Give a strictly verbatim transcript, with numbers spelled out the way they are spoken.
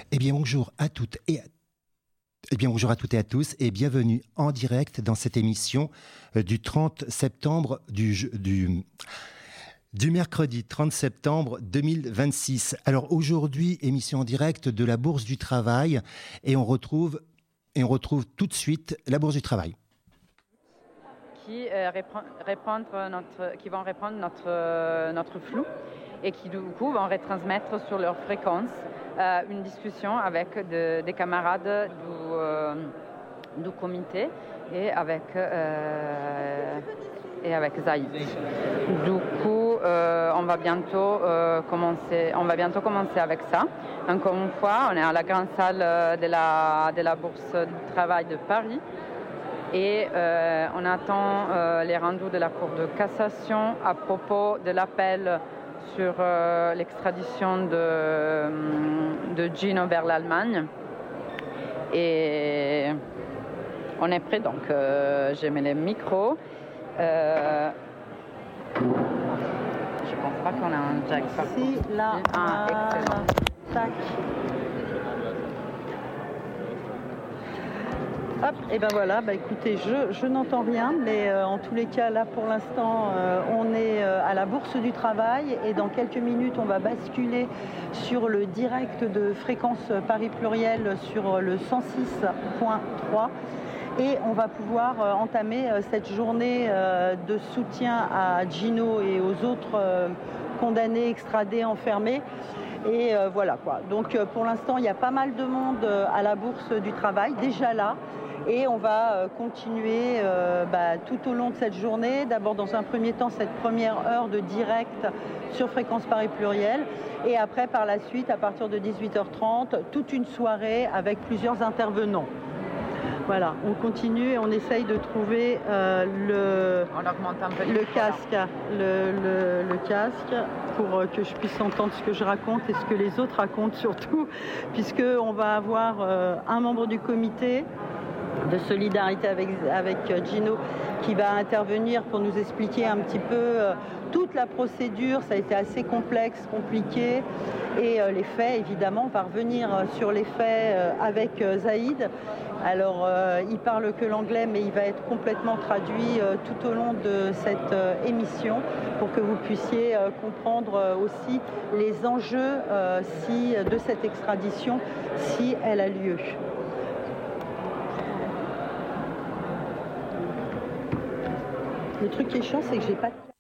Eh bien bonjour à toutes et à Eh bien, bonjour à toutes et à tous et bienvenue en direct dans cette émission euh, du trente septembre du, du, du mercredi trente septembre deux mille vingt-six. Alors aujourd'hui, émission en direct de la Bourse du Travail et on retrouve, et on retrouve tout de suite la Bourse du Travail. Qui, euh, répondre notre, qui vont répondre notre, euh, notre flou et qui du coup vont retransmettre sur leur fréquence euh, une discussion avec de, des camarades du, euh, du comité et avec, euh, et avec Zaïd. Du coup, euh, on, va bientôt, euh, commencer, on va bientôt commencer avec ça. Encore une fois, on est à la grande salle de la, de la Bourse du Travail de Paris. Et euh, on attend euh, les rendus de la Cour de cassation à propos de l'appel sur euh, l'extradition de, de Gino vers l'Allemagne. Et on est prêt, donc euh, j'ai mis les micros. Euh, je pense pas qu'on a un jack. Si, là, ah, excellent. Tac. Hop, et ben voilà, bah écoutez, je, je n'entends rien, mais euh, en tous les cas, là pour l'instant, euh, on est euh, à la Bourse du Travail et dans quelques minutes, on va basculer sur le direct de Fréquence Paris Pluriel sur le cent six point trois et on va pouvoir euh, entamer euh, cette journée euh, de soutien à Gino et aux autres euh, condamnés, extradés, enfermés. Et euh, voilà quoi. Donc euh, pour l'instant, il y a pas mal de monde euh, à la Bourse du Travail, déjà là. Et on va euh, continuer euh, bah, tout au long de cette journée. D'abord, dans un premier temps, cette première heure de direct sur Fréquence Paris Pluriel. Et après, par la suite, à partir de dix-huit heures trente, toute une soirée avec plusieurs intervenants. Voilà, on continue et on essaye de trouver euh, le, on augmente un peu le casque, le, le, le casque pour que je puisse entendre ce que je raconte et ce que les autres racontent surtout, puisqu'on va avoir euh, un membre du comité de solidarité avec, avec Gino qui va intervenir pour nous expliquer un petit peu euh, toute la procédure. Ça a été assez complexe, compliqué, et euh, les faits, évidemment, on va revenir sur les faits euh, avec euh, Zaïd. Alors, euh, il parle que l'anglais, mais il va être complètement traduit euh, tout au long de cette euh, émission pour que vous puissiez euh, comprendre euh, aussi les enjeux euh, si, de cette extradition, si elle a lieu. Le truc qui est chiant, c'est que j'ai pas de...